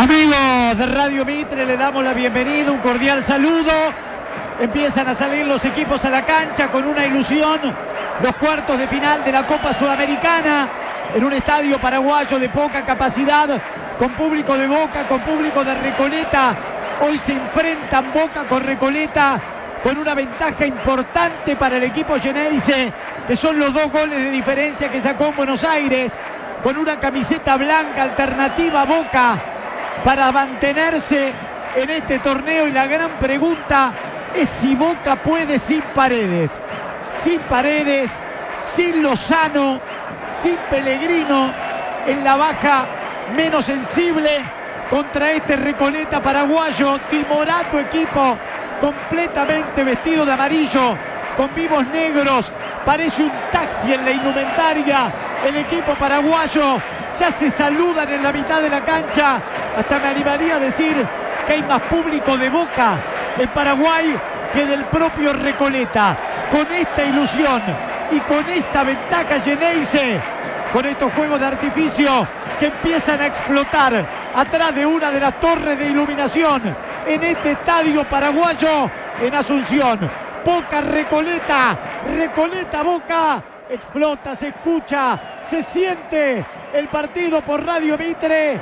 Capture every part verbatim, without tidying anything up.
Amigos de Radio Mitre, le damos la bienvenida, un cordial saludo. Empiezan a salir los equipos a la cancha con una ilusión. Los cuartos de final de la Copa Sudamericana en un estadio paraguayo de poca capacidad, con público de Boca, con público de Recoleta. Hoy se enfrentan Boca con Recoleta, con una ventaja importante para el equipo Xeneize, que son los dos goles de diferencia que sacó en Buenos Aires, con una camiseta blanca alternativa a Boca para mantenerse en este torneo. Y la gran pregunta es si Boca puede sin Paredes, sin Paredes, sin Lozano, sin Pellegrino, en la baja menos sensible contra este Recoleta paraguayo. Timorato, equipo completamente vestido de amarillo, con vivos negros, parece un taxi en la indumentaria. El equipo paraguayo ya se saludan en la mitad de la cancha. Hasta me animaría a decir que hay más público de Boca en Paraguay que del propio Recoleta. Con esta ilusión y con esta ventaja Xeneize, con estos juegos de artificio que empiezan a explotar atrás de una de las torres de iluminación en este estadio paraguayo en Asunción. Boca Recoleta, Recoleta Boca, explota, se escucha, se siente el partido por Radio Mitre.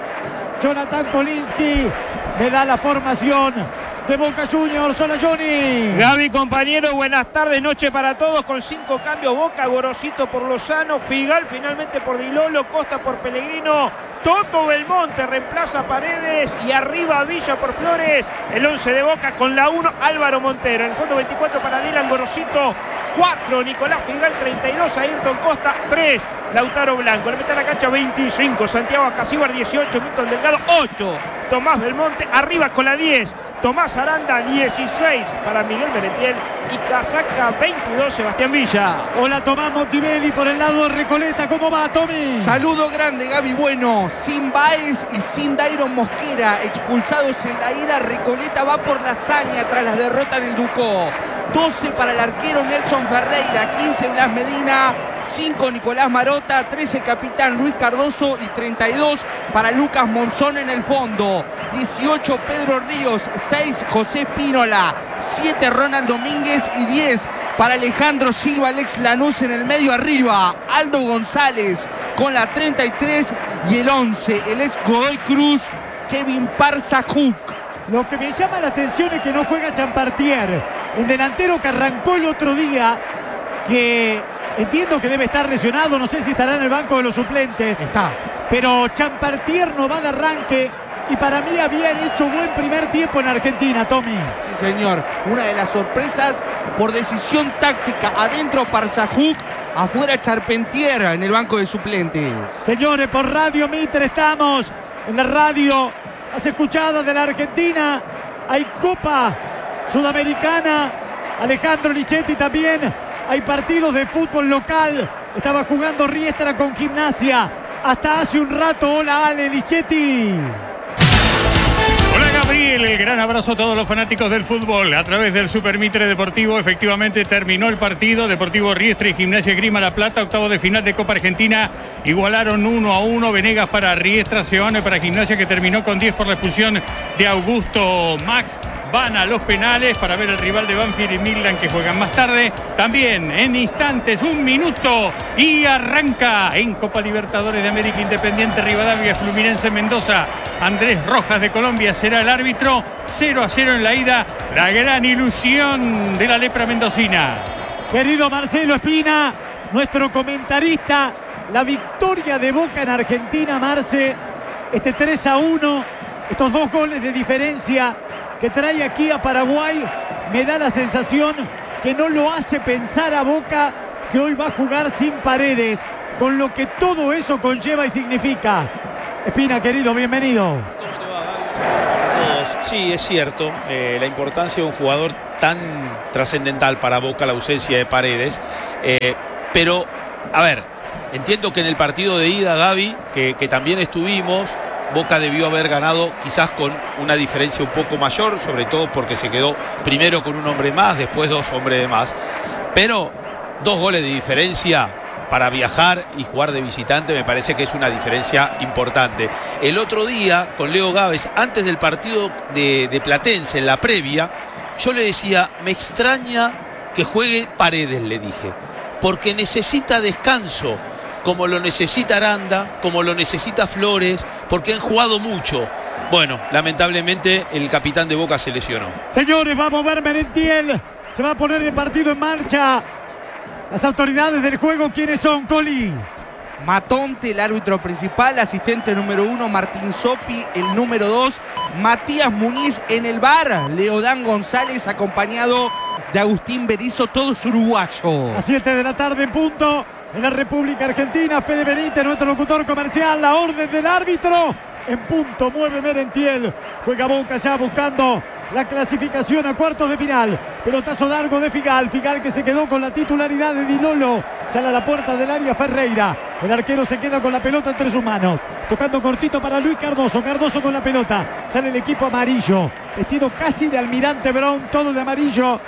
Jonathan Kolinsky me da la formación de Boca Juniors. Hola, Johnny. Gaby, compañero, buenas tardes, noche para todos. Con cinco cambios: Boca, Gorosito por Lozano, Figal finalmente por Di Lolo, Costa por Pellegrino, Toto Belmonte reemplaza a Paredes y arriba Villa por Flores. El once de Boca con la uno, Álvaro Montero. En el fondo veinticuatro para Dylan, Gorosito cuatro, Nicolás Figal treinta y dos, Ayrton Costa tres, Lautaro Blanco. Le mete a la cancha veinticinco, Santiago Acasíbar dieciocho, Milton Delgado ocho, Tomás Belmonte arriba con la diez, Tomás Aranda dieciséis para Miguel Merentiel y Casaca veintidós, Sebastián Villa. Hola, Tomás Montivelli por el lado de Recoleta. ¿Cómo va, Tommy? Saludo grande, Gaby. Bueno, sin Baez y sin Dairon Mosquera expulsados en la ida, Recoleta va por la hazaña tras la derrota en el Ducó. doce para el arquero Nelson Ferreira, quince Blas Medina, cinco Nicolás Marota, trece capitán Luis Cardoso y treinta y dos para Lucas Monzón en el fondo. dieciocho Pedro Ríos, seis José Pínola, siete Ronald Domínguez y diez para Alejandro Silva, Alex Lanús en el medio. Arriba Aldo González con la treinta y tres y el once, el ex Godoy Cruz, Kevin Parza-Cook. Lo que me llama la atención es que no juega Champartier, el delantero que arrancó el otro día, que entiendo que debe estar lesionado, no sé si estará en el banco de los suplentes. Está. Pero Champartier no va de arranque y para mí habían hecho buen primer tiempo en Argentina, Tommy. Sí, señor. Una de las sorpresas por decisión táctica. Adentro Parza-Cook, afuera Charpentier en el banco de suplentes. Señores, por Radio Mitre estamos en la radio más escuchada de la Argentina. Hay Copa Sudamericana, Alejandro Lichetti también. Hay partidos de fútbol local. Estaba jugando Riestra con Gimnasia hasta hace un rato. Hola, Ale Lichetti. Hola, Gabriel, el gran abrazo a todos los fanáticos del fútbol. A través del Super Mitre Deportivo, efectivamente terminó el partido. Deportivo Riestra y Gimnasia Esgrima La Plata, octavo de final de Copa Argentina. Igualaron uno a uno. Venegas para Riestra, Seoane para Gimnasia, que terminó con diez por la expulsión de Augusto Max. Van a los penales para ver el rival de Banfield y Midland, que juegan más tarde. También en instantes, un minuto y arranca en Copa Libertadores de América. Independiente Rivadavia, Fluminense Mendoza. Andrés Rojas de Colombia será el árbitro. cero a cero en la ida. La gran ilusión de la lepra mendocina. Querido Marcelo Espina, nuestro comentarista, la victoria de Boca en Argentina, Marce. Este tres a uno, estos dos goles de diferencia que trae aquí a Paraguay, me da la sensación que no lo hace pensar a Boca que hoy va a jugar sin Paredes, con lo que todo eso conlleva y significa. Espina, querido, bienvenido. ¿Cómo te va, Gaby? Un saludo para todos. Sí, es cierto, eh, la importancia de un jugador tan trascendental para Boca, la ausencia de Paredes. Eh, pero, a ver, entiendo que en el partido de ida, Gaby, que, que también estuvimos, Boca debió haber ganado quizás con una diferencia un poco mayor, sobre todo porque se quedó primero con un hombre más, después dos hombres de más. Pero dos goles de diferencia para viajar y jugar de visitante me parece que es una diferencia importante. El otro día con Leo Gávez, antes del partido de, de Platense, en la previa, yo le decía, me extraña que juegue Paredes, le dije, porque necesita descanso, como lo necesita Aranda, como lo necesita Flores, porque han jugado mucho. Bueno, lamentablemente el capitán de Boca se lesionó. Señores, vamos a ver Merentiel. Se va a poner el partido en marcha. Las autoridades del juego, ¿quiénes son, Coli? Matonte, el árbitro principal, asistente número uno, Martín Sopi, el número dos, Matías Muñiz en el V A R, Leodán González acompañado de Agustín Berizzo, todos uruguayos. A siete de la tarde en punto, en la República Argentina, Fede Benítez, nuestro locutor comercial, la orden del árbitro, en punto, mueve Merentiel, juega Boca ya buscando la clasificación a cuartos de final. Pelotazo largo de Figal, Figal que se quedó con la titularidad de Di Lolo, sale a la puerta del área Ferreira, el arquero se queda con la pelota entre sus manos, tocando cortito para Luis Cardoso, Cardoso con la pelota, sale el equipo amarillo, vestido casi de almirante Brown, todo de amarillo,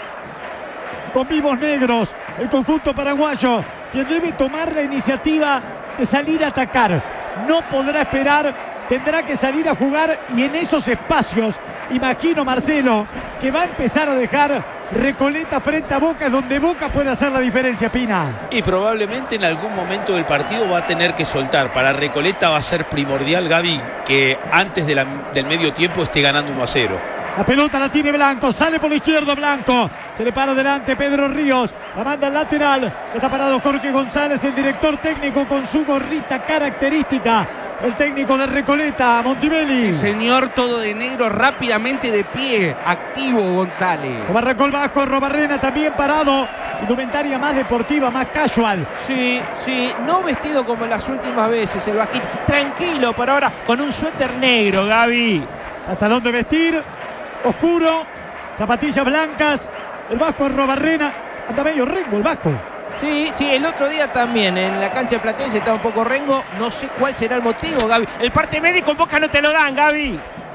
con vivos negros, el conjunto paraguayo, que debe tomar la iniciativa de salir a atacar, no podrá esperar, tendrá que salir a jugar y en esos espacios, imagino Marcelo, que va a empezar a dejar Recoleta frente a Boca, donde Boca puede hacer la diferencia, Pina. Y probablemente en algún momento del partido va a tener que soltar. Para Recoleta va a ser primordial, Gaby, que antes de la, del medio tiempo esté ganando uno a cero. La pelota la tiene Blanco, sale por la izquierda Blanco, se le para adelante Pedro Ríos, la manda al lateral, ya está parado Jorge González, el director técnico con su gorrita característica, el técnico de Recoleta, Montibelli. Sí, señor, todo de negro, rápidamente de pie, activo González. Como arrancó el Vasco, Robarrena también parado, indumentaria más deportiva, más casual. Sí, sí, no vestido como las últimas veces el Vasquito, tranquilo por ahora, con un suéter negro, Gaby. Pantalón de vestir, oscuro, zapatillas blancas, el Vasco Robarrena, anda medio rengo el Vasco. Sí, sí, el otro día también en la cancha de Platense estaba un poco rengo, no sé cuál será el motivo, Gaby. El parte médico en Boca no te lo dan, Gaby.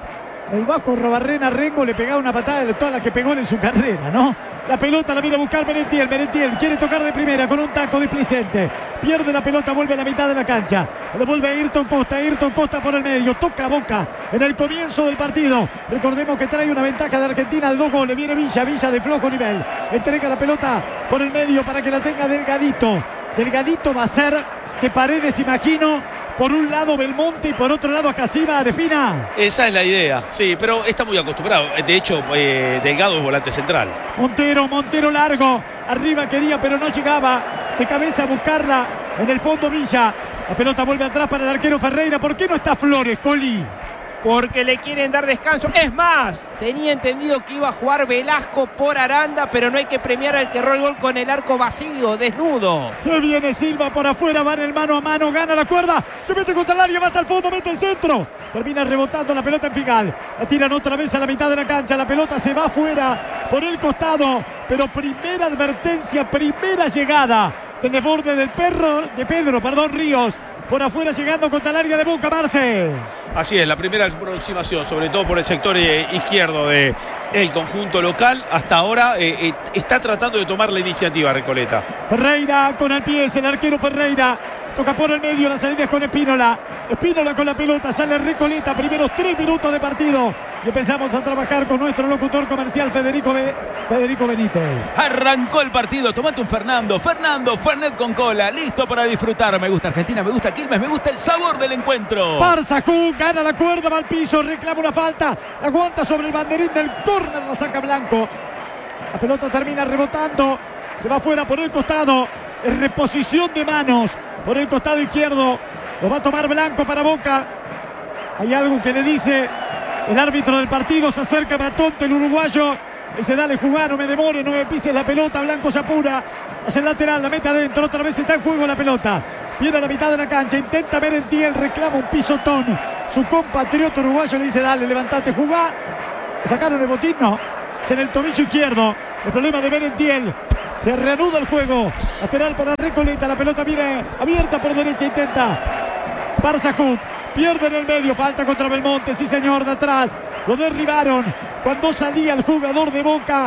El Vasco Robarrena Rengo le pegaba una patada de todas las que pegó en su carrera, ¿no? La pelota la viene a buscar Merentiel, Merentiel quiere tocar de primera con un taco displicente, pierde la pelota, vuelve a la mitad de la cancha, le vuelve a Ayrton Costa, Ayrton Costa por el medio, toca Boca en el comienzo del partido, recordemos que trae una ventaja de Argentina al dos goles, viene Villa, Villa de flojo nivel, entrega la pelota por el medio para que la tenga Delgadito, Delgadito va a ser de Paredes, imagino. Por un lado Belmonte y por otro lado Acasiva, Arefina. Esa es la idea, sí, pero está muy acostumbrado. De hecho, eh, Delgado es volante central. Montero, Montero largo. Arriba quería, pero no llegaba. De cabeza a buscarla. En el fondo Villa. La pelota vuelve atrás para el arquero Ferreira. ¿Por qué no está Flores, Coli? Porque le quieren dar descanso. Es más, tenía entendido que iba a jugar Velasco por Aranda, pero no hay que premiar al que erró el gol con el arco vacío, desnudo. Se viene Silva por afuera, va en el mano a mano, gana la cuerda, se mete contra el área, va hasta el fondo, mete el centro. Termina rebotando la pelota en Figal. La tiran otra vez a la mitad de la cancha, la pelota se va afuera por el costado, pero primera advertencia, primera llegada del desborde del perro, de Pedro, perdón, Ríos. Por afuera llegando contra el área de Boca, Marce. Así es, la primera aproximación, sobre todo por el sector eh, izquierdo del conjunto local. Hasta ahora eh, eh, está tratando de tomar la iniciativa Recoleta. Ferreira con el pie, es el arquero Ferreira. Toca por el medio, la salida es con Espínola. Espínola con la pelota, sale Recoleta. Primeros tres minutos de partido. Y empezamos a trabajar con nuestro locutor comercial Federico, Be Federico Benítez. Arrancó el partido, tomate un Fernando. Fernando, Fernet con cola, listo para disfrutar. Me gusta Argentina, me gusta Quilmes, me gusta el sabor del encuentro. Barzajú gana la cuerda, va al piso, reclama una falta. Aguanta sobre el banderín del córner, la saca Blanco. La pelota termina rebotando. Se va fuera por el costado. En reposición de manos por el costado izquierdo. Lo va a tomar Blanco para Boca. Hay algo que le dice el árbitro del partido. Se acerca Matonte, el uruguayo. Dice, dale, jugar, no me demore, no me pises la pelota. Blanco se apura. Hace el lateral, la mete adentro. Otra vez está en juego la pelota. Viene a la mitad de la cancha. Intenta Merentiel, reclama un pisotón. Su compatriota uruguayo le dice, dale, levantate, jugá. ¿Le sacaron el botín? No. Es en el tobillo izquierdo. El problema de Merentiel. Se reanuda el juego. Lateral para Recoleta. La pelota viene abierta por derecha. Intenta Barzajú. Pierde en el medio. Falta contra Belmonte. Sí, señor, de atrás. Lo derribaron cuando salía el jugador de Boca.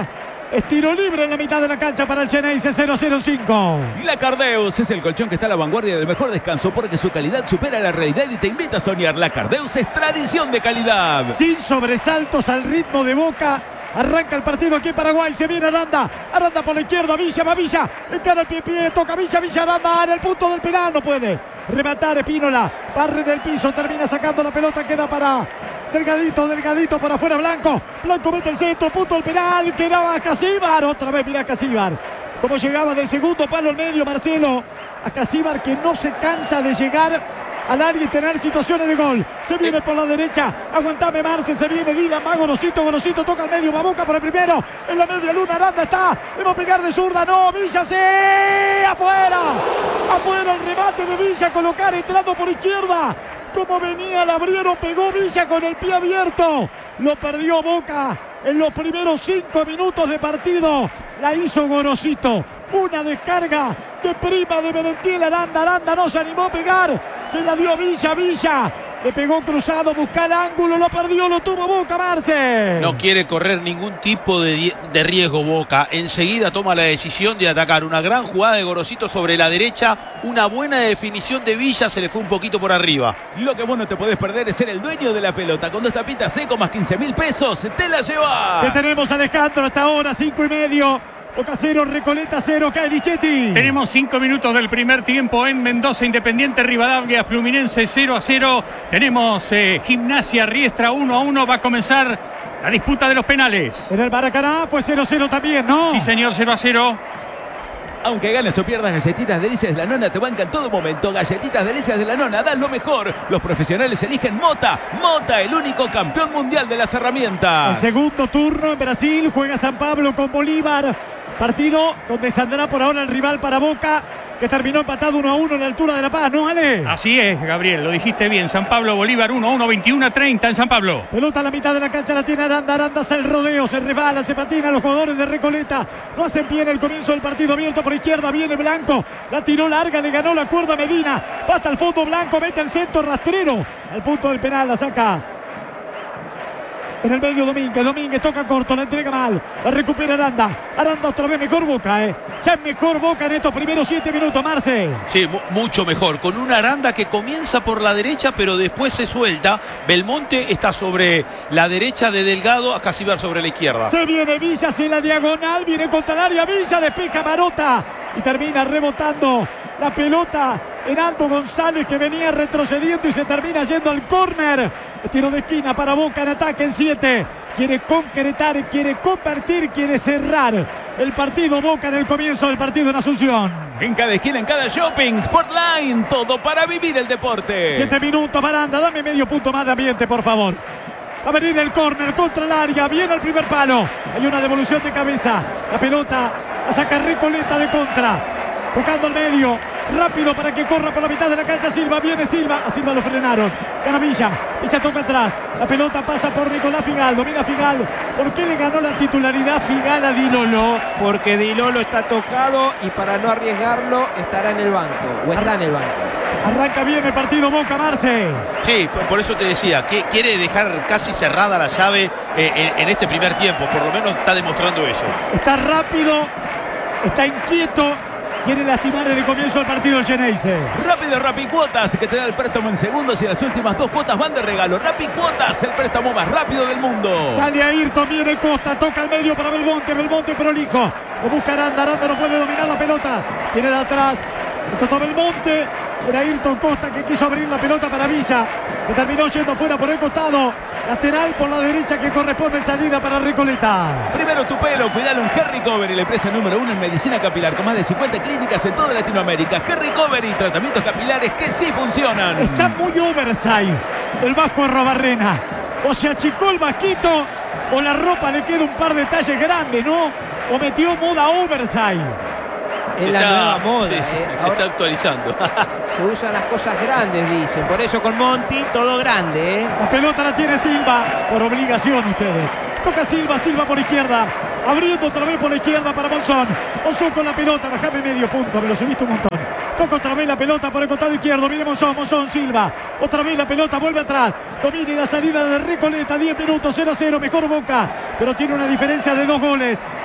Es tiro libre en la mitad de la cancha para el Xeneize. Cero cero cinco. La Cardeus es el colchón que está a la vanguardia del mejor descanso porque su calidad supera la realidad y te invita a soñar. La Cardeus es tradición de calidad. Sin sobresaltos, al ritmo de Boca. Arranca el partido aquí en Paraguay. Se viene Aranda. Aranda por la izquierda. Villa va Villa. Encara el pie pie. Toca Villa. Villa Aranda en el punto del penal. No puede rematar Espínola. Barre en el piso. Termina sacando la pelota. Queda para Delgadito. Delgadito para afuera. Blanco. Blanco mete el centro. Punto del penal. Quedaba Casíbar. Otra vez mira Casíbar. Como llegaba del segundo palo al medio Marcelo. A Casíbar que no se cansa de llegar al área y tener situaciones de gol. Se viene por la derecha. Aguantame Marce. Se viene Dylan. Va Gorosito. Gorosito toca al medio. Va Boca por el primero. En la media luna. Aranda está. Le va a pegar de zurda. No. Villa se. Afuera. Afuera el remate de Villa. Colocar entrando por izquierda. Como venía, la abrieron. Pegó Villa con el pie abierto. Lo perdió Boca en los primeros cinco minutos de partido. La hizo Gorosito. Una descarga de prima de Merentiel. Aranda, Aranda no se animó a pegar. Se la dio Villa, Villa. Le pegó cruzado, busca el ángulo, lo perdió, lo tuvo Boca, Marce. No quiere correr ningún tipo de, de riesgo Boca. Enseguida toma la decisión de atacar. Una gran jugada de Gorosito sobre la derecha. Una buena definición de Villa, se le fue un poquito por arriba. Lo que vos no te podés perder es ser el dueño de la pelota. Con dos tapitas seco más quince mil pesos, te la llevas. Que tenemos Alejandro hasta ahora, cinco y medio. Boca cero, Recoleta cero, cae Lichetti. Tenemos cinco minutos del primer tiempo en Mendoza, Independiente Rivadavia, Fluminense cero a cero. Tenemos eh, Gimnasia Riestra uno a uno. Va a comenzar la disputa de los penales. En el Maracaná fue cero cero también, ¿no? Sí, señor, cero a cero. Aunque ganes o pierdas, Galletitas Delicias de la Nona te bancan en todo momento. Galletitas Delicias de la Nona, dan lo mejor. Los profesionales eligen Mota. Mota, el único campeón mundial de las herramientas. El segundo turno en Brasil, juega San Pablo con Bolívar. Partido donde saldrá por ahora el rival para Boca, que terminó empatado uno a uno en la altura de La Paz, ¿no, Ale? Así es, Gabriel, lo dijiste bien. San Pablo, Bolívar uno a uno, veintiuno a treinta en San Pablo. Pelota a la mitad de la cancha, la tiene Aranda. Aranda hace el rodeo, se resbala, se patina. Los jugadores de Recoleta no hacen bien el comienzo del partido. Abierto por izquierda, viene Blanco. La tiró larga, le ganó la cuerda Medina. Va hasta el fondo Blanco, mete el centro rastrero. Al punto del penal, la saca. En el medio Domínguez, Domínguez toca corto, la entrega mal, la recupera Aranda. Aranda otra vez mejor Boca, eh. Ya es mejor Boca en estos primeros siete minutos, Marce. Sí, mu mucho mejor. Con una Aranda que comienza por la derecha, pero después se suelta. Belmonte está sobre la derecha de Delgado, a Casíbar sobre la izquierda. Se viene Villa, hacia la diagonal, viene contra el área Villa, despeja Marota y termina rebotando la pelota en Aldo González, que venía retrocediendo y se termina yendo al córner. Tiro de esquina para Boca en ataque en siete. Quiere concretar, quiere convertir, quiere cerrar el partido Boca en el comienzo del partido en Asunción. En cada esquina, en cada shopping, Sportline, todo para vivir el deporte. Siete minutos, Baranda, dame medio punto más de ambiente, por favor. Va a venir el córner contra el área, viene el primer palo. Hay una devolución de cabeza. La pelota la saca Recoleta de contra. Tocando al medio, rápido para que corra por la mitad de la cancha Silva, viene Silva, a Silva lo frenaron, gana Villa, Villa toca atrás, la pelota pasa por Nicolás Figal, domina Figal. ¿Por qué le ganó la titularidad Figal a Di Lolo? Porque Di Lolo está tocado y para no arriesgarlo estará en el banco, o está en el banco. Arranca bien el partido Boca, Marce. Sí, por eso te decía, que quiere dejar casi cerrada la llave eh, en, en este primer tiempo, por lo menos está demostrando eso. Está rápido, está inquieto. Quiere lastimar en el comienzo del partido el Xeneize. Rápido Rapicuotas, que te da el préstamo en segundos y las últimas dos cuotas van de regalo. Rapicuotas, el préstamo más rápido del mundo. Sale Ayrton, viene Costa, toca al medio para Belmonte. Belmonte prolijo. Lo busca Aranda, Aranda no puede dominar la pelota. Viene de atrás. Tocó Belmonte. Era Ayrton Costa que quiso abrir la pelota para Villa, que terminó yendo fuera por el costado. Lateral por la derecha que corresponde en salida para Recoleta. Primero tu pelo, cuidalo en Hair Recovery, la empresa número uno en medicina capilar, con más de cincuenta clínicas en toda Latinoamérica. Hair Recovery, tratamientos capilares que sí funcionan. Está muy oversize el Vasco Arrobarrena. O se achicó el vasquito, o la ropa le queda un par de talles grandes, ¿no? O metió moda oversize. Es la nueva moda. Sí, sí, eh. se Ahora está actualizando. se usan las cosas grandes, dicen. Por eso con Monti, todo grande, ¿eh? La pelota la tiene Silva, por obligación ustedes. Toca Silva, Silva por izquierda. Abriendo otra vez por la izquierda para Monzón. Monzón con la pelota, bajame medio punto, me lo subiste un montón. Toca otra vez la pelota por el costado izquierdo. Viene Monzón, Monzón, Silva. Otra vez la pelota, vuelve atrás. Domina la salida de Recoleta, diez minutos, cero a cero. Mejor Boca, pero tiene una diferencia de dos goles.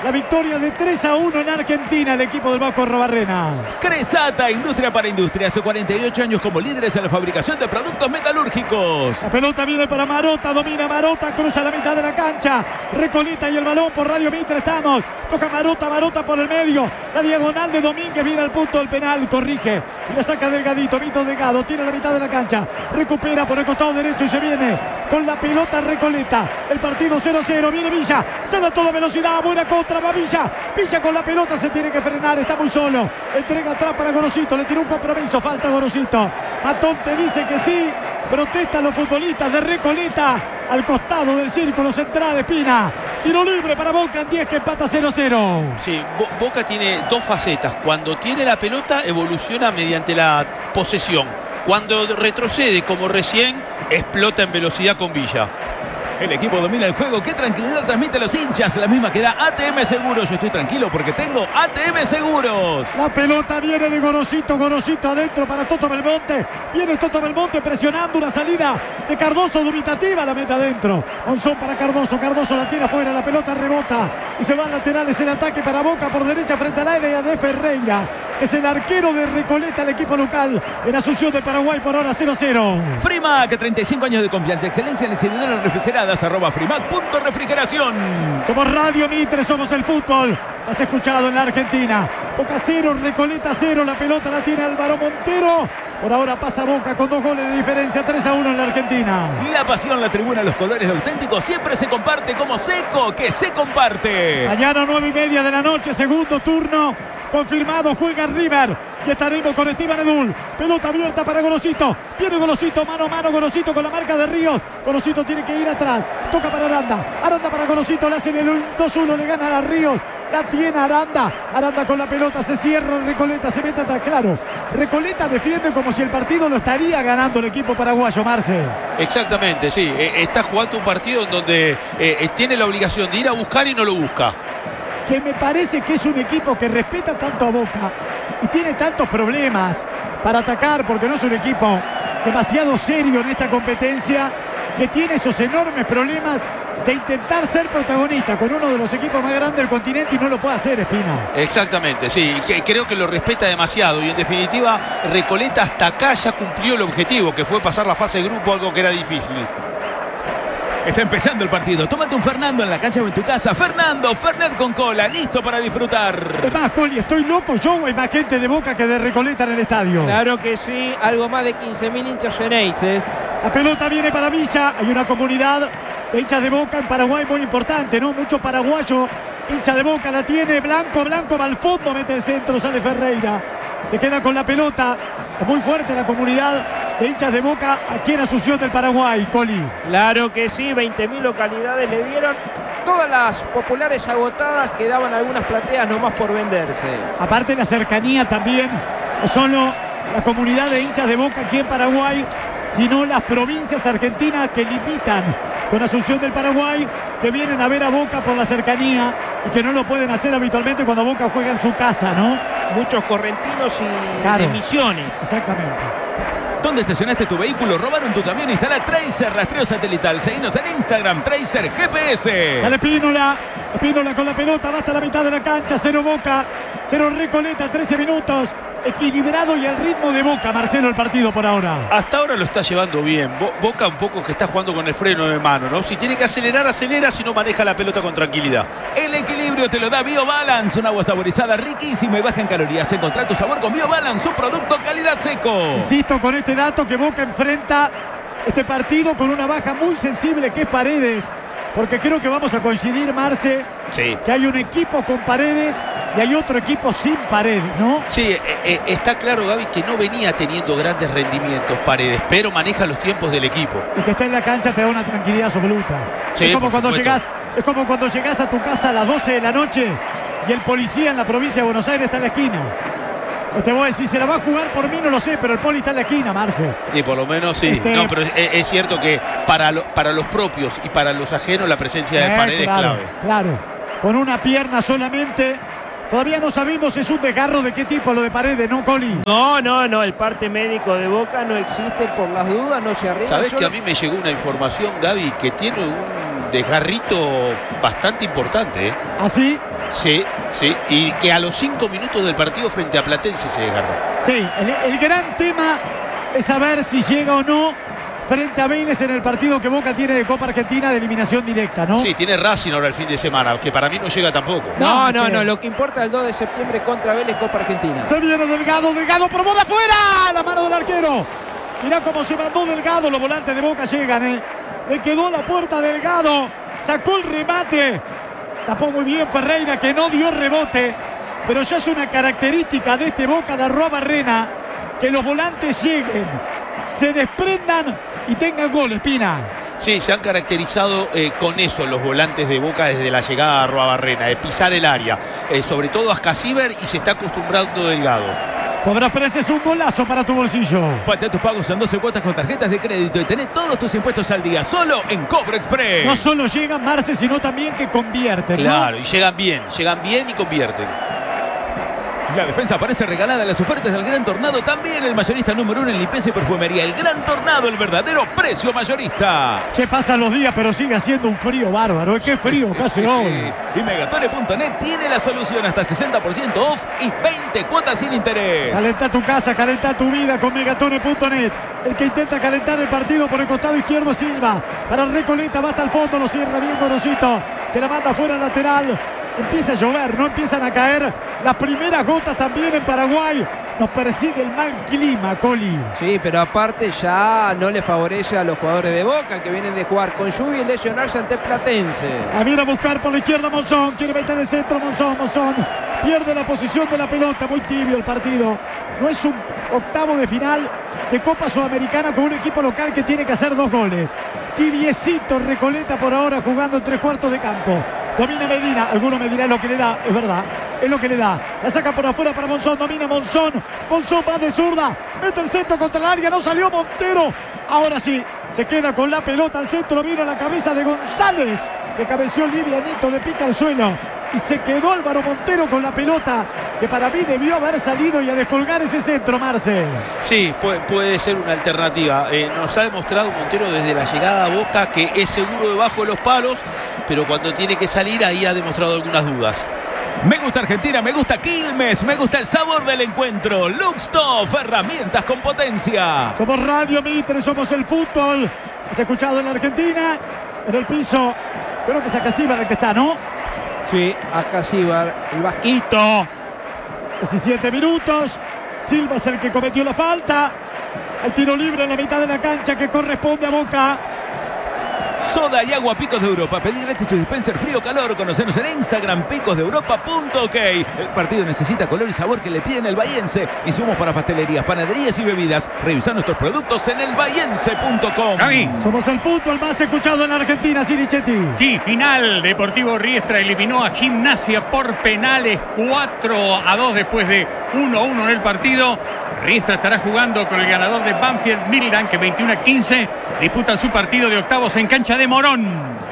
la victoria de tres a uno en Argentina, el equipo del Vasco Arrobarrena. Cresata, industria para industria. Hace cuarenta y ocho años como líderes en la fabricación de productos metalúrgicos. La pelota viene para Marota, domina Marota, cruza la mitad de la cancha. Recoleta y el balón por Radio Mitre estamos. Toca Marota, Marota por el medio. La diagonal de Domínguez viene al punto del penal, corrige. Y la saca Delgadito, Mito Delgado, tira la mitad de la cancha. Recupera por el costado derecho y se viene con la pelota Recoleta. El partido cero a cero, viene Villa. Sale a toda velocidad, buena contra, va Villa. Villa con la pelota se tiene que frenar, está muy solo. Entrega atrás para Gorosito, le tiró un compromiso, falta Gorosito. Matón te dice que sí, protestan los futbolistas de Recoleta al costado del círculo central. Espina, tiro libre para Boca en diez que empata cero a cero. Sí, Bo- Boca tiene dos facetas. Cuando tiene la pelota evoluciona mediante la posesión. Cuando retrocede como recién, explota en velocidad con Villa. El equipo domina el juego. Qué tranquilidad transmite a los hinchas. La misma que da A T M Seguros. Yo estoy tranquilo porque tengo A T M Seguros. La pelota viene de Gorosito, Gorosito adentro para Toto Belmonte. Viene Toto Belmonte presionando una salida de Cardoso dubitativa, la meta adentro. Monzón para Cardoso, Cardoso la tira afuera, la pelota rebota y se va a laterales el ataque para Boca por derecha frente al área de Ferreira. Es el arquero de Recoleta, el equipo local en Asunción de Paraguay por ahora cero a cero. Frimac, treinta y cinco años de confianza, excelencia en exhibidoras refrigeradas, arroba Frimac punto refrigeración. Somos Radio Mitre, somos el fútbol. Has escuchado en la Argentina. Boca cero, Recoleta cero, la pelota la tiene Álvaro Montero. Por ahora pasa Boca con dos goles de diferencia, tres a uno en la Argentina. La pasión, la tribuna, los colores auténticos siempre se comparte como Seco, que se comparte. Mañana nueve y media de la noche, segundo turno. Confirmado, juega River. Y estaremos con Esteban Edul. Pelota abierta para Gorosito. Viene Gorosito, mano a mano Gorosito con la marca de Ríos. Gorosito tiene que ir atrás. Toca para Aranda. Aranda para Gorosito. Le hacen el dos uno, le gana a Ríos. La tiene Aranda. Aranda con la pelota. Se cierra Recoleta. Se mete atrás. Claro, Recoleta defiende como si el partido lo estaría ganando el equipo paraguayo, Marce. Exactamente, sí. Eh, está jugando un partido en donde eh, eh, tiene la obligación de ir a buscar y no lo busca. Que me parece que es un equipo que respeta tanto a Boca y tiene tantos problemas para atacar, porque no es un equipo demasiado serio en esta competencia, que tiene esos enormes problemas de intentar ser protagonista con uno de los equipos más grandes del continente y no lo puede hacer, Espina. Exactamente, sí. Que- Creo que lo respeta demasiado y en definitiva Recoleta hasta acá ya cumplió el objetivo, que fue pasar la fase de grupo, algo que era difícil. Está empezando el partido. Tómate un Fernando en la cancha o en tu casa. Fernando, Fernet con cola, listo para disfrutar. Es más, Coli, ¿estoy loco yo o hay más gente de Boca que de Recoleta en el estadio? Claro que sí, algo más de quince mil hinchas Xeneises. La pelota viene para Villa. Hay una comunidad de hinchas de Boca en Paraguay muy importante, ¿no? Mucho paraguayo, hincha de Boca, la tiene Blanco, Blanco va al fondo, mete el centro, sale Ferreira. Se queda con la pelota. Es muy fuerte la comunidad de hinchas de Boca aquí en Asunción del Paraguay, Coli. Claro que sí, veinte mil localidades le dieron. Todas las populares agotadas, quedaban algunas plateas nomás por venderse. Aparte la cercanía también, no solo la comunidad de hinchas de Boca aquí en Paraguay, sino las provincias argentinas que limitan con Asunción del Paraguay, que vienen a ver a Boca por la cercanía y que no lo pueden hacer habitualmente cuando Boca juega en su casa, ¿no? Muchos correntinos y Claro. de Misiones. Exactamente. ¿Dónde estacionaste tu vehículo? ¿Robaron tu camión? Instala Tracer Rastreo Satelital. Seguinos en Instagram, Tracer G P S. Sale Espínola, Espínola con la pelota, va hasta la mitad de la cancha, cero Boca, cero Recoleta, trece minutos. Equilibrado y al ritmo de Boca, Marcelo, el partido por ahora. Hasta ahora lo está llevando bien. Bo- Boca un poco que está jugando con el freno de mano, ¿no? Si tiene que acelerar, acelera, si no maneja la pelota con tranquilidad. El equilibrio te lo da BioBalance, un agua saborizada riquísima y baja en calorías. Encontrá tu sabor con BioBalance, un producto calidad Seco. Insisto con este dato que Boca enfrenta este partido con una baja muy sensible que es Paredes, porque creo que vamos a coincidir, Marce, Sí. que hay un equipo con Paredes y hay otro equipo sin Paredes, ¿no? Sí, eh, eh, está claro, Gaby, que no venía teniendo grandes rendimientos Paredes, pero maneja los tiempos del equipo. Y que esté en la cancha te da una tranquilidad absoluta. Sí, es como por cuando supuesto. llegás, es como cuando llegás a tu casa a las doce de la noche y el policía en la provincia de Buenos Aires está en la esquina. Te voy a decir, se la va a jugar por mí, no lo sé, pero el poli está en la esquina, Marce. Y por lo menos sí. Este- No, pero es, es cierto que para, lo- para los propios y para los ajenos la presencia de Eh, Paredes es claro, clave. claro. Con una pierna solamente. Todavía no sabemos si es un desgarro de qué tipo lo de Paredes, ¿no, Coli? No, no, no, el parte médico de Boca no existe por las dudas, no se arriesga. ¿Sabés Yo que a lo- mí me llegó una información, Gaby, que tiene un desgarrito bastante importante? ¿eh? Así. Sí, sí, y que a los cinco minutos del partido frente a Platense se desgarró. Sí, el, el gran tema es saber si llega o no frente a Vélez en el partido que Boca tiene de Copa Argentina de eliminación directa, ¿no? Sí, tiene Racing ahora el fin de semana, que para mí no llega tampoco. No, no, que- no, lo que importa es el dos de septiembre contra Vélez, Copa Argentina. Se viene Delgado, Delgado probó de afuera, la mano del arquero. Mirá cómo se mandó Delgado, los volantes de Boca llegan, ¿eh? Le quedó la puerta a Delgado, sacó el remate. Tapó muy bien Ferreira, que no dio rebote, pero ya es una característica de este Boca de Arruabarrena que los volantes lleguen, se desprendan y tengan gol, Espina. Sí, se han caracterizado eh, con eso los volantes de Boca desde la llegada a Arruabarrena, de pisar el área, eh, sobre todo a Scasiber, y se está acostumbrando Delgado. Cobras Pérez es un golazo para tu bolsillo. Patea tus pagos en doce cuotas con tarjetas de crédito y tenés todos tus impuestos al día, solo en Cobro Express. No solo llegan, Marce, sino también que convierten, ¿no? Claro, y llegan bien, llegan bien y convierten. La defensa aparece regalada en las ofertas del Gran Tornado. También el mayorista número uno en limpieza y perfumería. El Gran Tornado, el verdadero precio mayorista. Che, pasan los días, pero sigue haciendo un frío bárbaro. Qué frío, casi hoy. Y Megatore punto net tiene la solución, hasta sesenta por ciento off y veinte cuotas sin interés. Calenta tu casa, calenta tu vida con Megatone punto net. El que intenta calentar el partido por el costado izquierdo, Silva. Para Recoleta, va hasta el fondo, lo cierra bien Gorosito. Se la manda fuera lateral. Empieza a llover, no empiezan a caer las primeras gotas también en Paraguay. Nos persigue el mal clima, Coli. Sí, pero aparte ya no le favorece a los jugadores de Boca que vienen de jugar con lluvia y lesionarse ante Platense. A ver a buscar por la izquierda Monzón. Quiere meter el centro Monzón. Monzón pierde la posición de la pelota. Muy tibio el partido. No es un octavo de final de Copa Sudamericana con un equipo local que tiene que hacer dos goles. Tibiecito Recoleta por ahora jugando en tres cuartos de campo. Domina Medina. Alguno me dirá lo que le da. Es verdad. Es lo que le da. La saca por afuera para Monzón. Domina Monzón. Monzón va de zurda. Mete el centro contra el área. No salió Montero. Ahora sí. Se queda con la pelota al centro. Vino la cabeza de González, que cabeció livianito de pica al suelo. Y se quedó Álvaro Montero con la pelota, que para mí debió haber salido y a descolgar ese centro, Marce. Sí, puede, puede ser una alternativa. Eh, nos ha demostrado Montero desde la llegada a Boca que es seguro debajo de los palos, pero cuando tiene que salir ahí ha demostrado algunas dudas. Me gusta Argentina, me gusta Quilmes, me gusta el sabor del encuentro. Luxtoff, herramientas con potencia. Somos Radio Mitre, somos el fútbol. Has escuchado en la Argentina, en el piso. Creo que es Acasíbar el que está, ¿no? Sí, Ascasíbar, el vasquito. diecisiete minutos. Silva es el que cometió la falta. Hay tiro libre en la mitad de la cancha que corresponde a Boca. Soda y agua Picos de Europa. Pedí gratis tu dispenser frío o calor. Conocernos en Instagram, picos de europa punto ok. El partido necesita color y sabor que le piden el bahiense. Insumos para pastelerías, panaderías y bebidas. Revisar nuestros productos en el bahiense punto com. Gaby. Somos el fútbol más escuchado en la Argentina, Sirichetti. Sí, final. Deportivo Riestra eliminó a Gimnasia por penales cuatro a dos después de uno a uno en el partido. Riestra estará jugando con el ganador de Banfield Midland, que veintiuno a quince disputan su partido de octavos en cancha de Morón.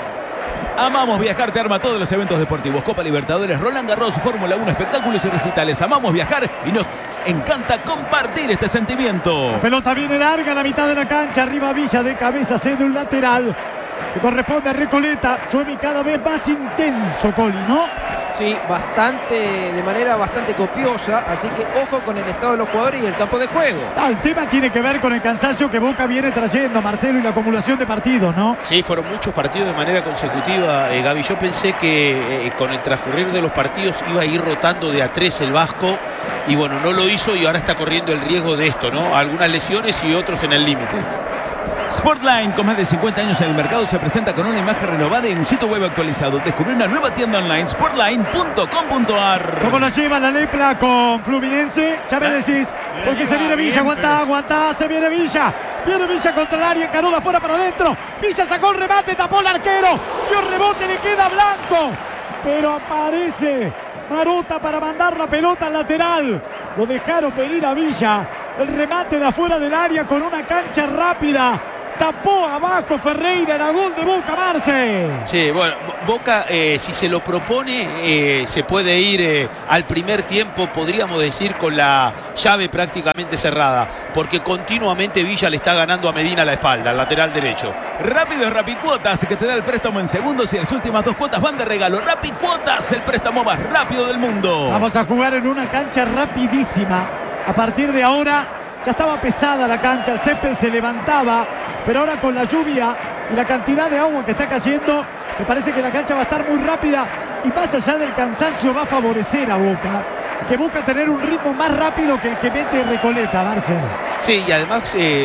Amamos Viajar, te arma todos los eventos deportivos. Copa Libertadores, Roland Garros, Fórmula uno, espectáculos y recitales. Amamos viajar y nos encanta compartir este sentimiento. Pelota viene larga a la mitad de la cancha. Arriba Villa de cabeza, cede un lateral que corresponde a Recoleta. Llueve cada vez más intenso, Coli, ¿no? Sí, bastante, de manera bastante copiosa. Así que ojo con el estado de los jugadores y el campo de juego. Ah, el tema tiene que ver con el cansancio que Boca viene trayendo, Marcelo, y la acumulación de partidos, ¿no? Sí, fueron muchos partidos de manera consecutiva, eh, Gaby. Yo pensé que eh, con el transcurrir de los partidos iba a ir rotando de a tres el Vasco, y bueno, no lo hizo y ahora está corriendo el riesgo de esto, ¿no? Algunas lesiones y otros en el límite. Sportline, con más de cincuenta años en el mercado, se presenta con una imagen renovada y un sitio web actualizado. Descubrí una nueva tienda online, sportline punto com punto ar. ¿Cómo la lleva la Lepla con Fluminense? Ya me decís, porque se viene Villa, aguantá, aguantá, se viene Villa. Viene Villa contra el área, encaró de afuera para adentro. Villa sacó el remate, tapó el arquero. Dio el rebote, le queda Blanco. Pero aparece Marota para mandar la pelota al lateral. Lo dejaron venir a Villa. El remate de afuera del área con una cancha rápida. tapó abajo Ferreira, era gol de Boca, Marce. Sí, bueno, Boca, eh, si se lo propone, eh, se puede ir eh, al primer tiempo, podríamos decir, con la llave prácticamente cerrada, porque continuamente Villa le está ganando a Medina la espalda, al lateral derecho. Rápido es Rapicuotas, que te da el préstamo en segundos y las últimas dos cuotas van de regalo. Rapicuotas, el préstamo más rápido del mundo. Vamos a jugar en una cancha rapidísima. A partir de ahora ya estaba pesada la cancha, el césped se levantaba, pero ahora con la lluvia y la cantidad de agua que está cayendo, me parece que la cancha va a estar muy rápida y más allá del cansancio va a favorecer a Boca, que busca tener un ritmo más rápido que el que mete Recoleta, Marcelo. Sí, y además... Eh...